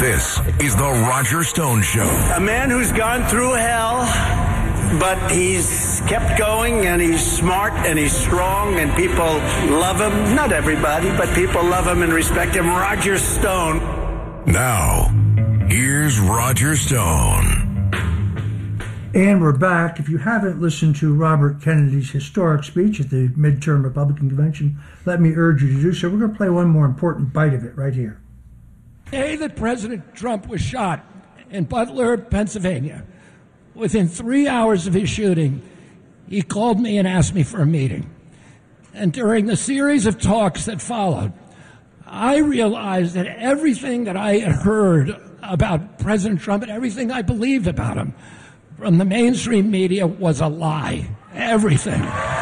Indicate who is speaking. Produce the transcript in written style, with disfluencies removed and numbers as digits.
Speaker 1: This is The Roger Stone Show.
Speaker 2: A man who's gone through hell, but he's kept going, and he's smart, and he's strong, and people love him. Not everybody, but people love him and respect him. Roger Stone.
Speaker 1: Now, here's Roger Stone.
Speaker 3: And we're back. If you haven't listened to Robert Kennedy's historic speech at the midterm Republican convention, let me urge you to do so. We're going to play one more important bite of it right here.
Speaker 4: The day that President Trump was shot in Butler, Pennsylvania, within 3 hours of his shooting, he called me and asked me for a meeting. And during the series of talks that followed, I realized that everything that I had heard about President Trump and everything I believed about him from the mainstream media was a lie. Everything.